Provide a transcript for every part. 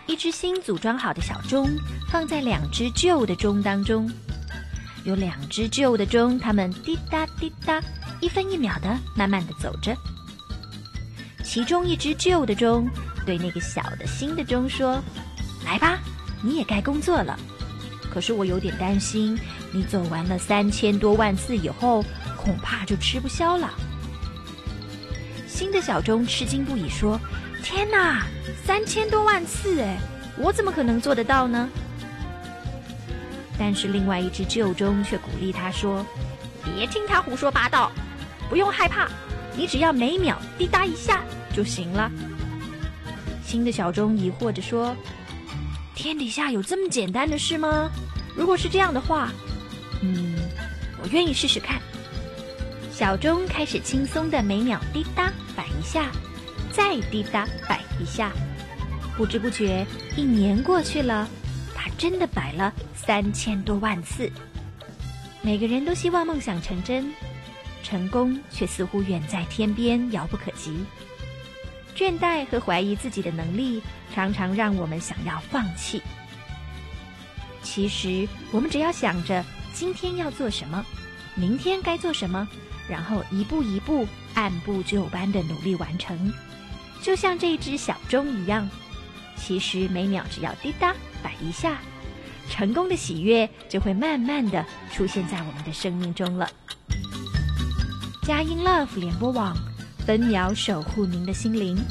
一只新组装好的小钟放在2只旧的钟当中，有2只旧的钟，它们滴答滴答1分1秒的慢慢的走着。其中一只旧的钟对那个小的新的钟说：来吧，你也该工作了，可是我有点担心，你走完了3000多万次以后，恐怕就吃不消了。新的小钟吃惊不已说：天哪，3000多万次哎，我怎么可能做得到呢？但是另外一只旧钟却鼓励他说：别听他胡说八道，不用害怕，你只要每秒滴答一下就行了。新的小钟疑惑着说：天底下有这么简单的事吗？如果是这样的话，我愿意试试看。小钟开始轻松的每秒滴答摆一下，再滴答摆一下，不知不觉1年过去了，他真的摆了3000多万次。每个人都希望梦想成真，成功却似乎远在天边，遥不可及。倦怠和怀疑自己的能力常常让我们想要放弃。其实我们只要想着今天要做什么，明天该做什么，然后一步一步按部就班的努力完成，就像这只小钟一样，其实每秒只要滴答摆一下，成功的喜悦就会慢慢的出现在我们的生命中了。佳音 Love 联播网，分秒守护您的心灵。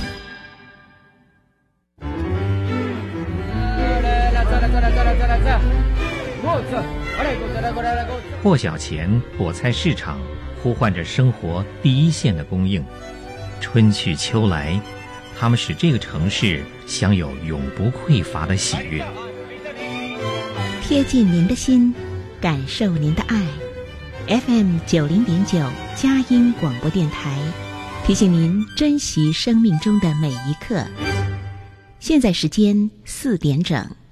破晓前，果菜市场呼唤着生活第一线的供应。春去秋来，它们使这个城市享有永不匮乏的喜悦。 贴近您的心，感受您的爱。FM 90.9佳音广播电台，提醒您珍惜生命中的每一刻。现在时间4点整。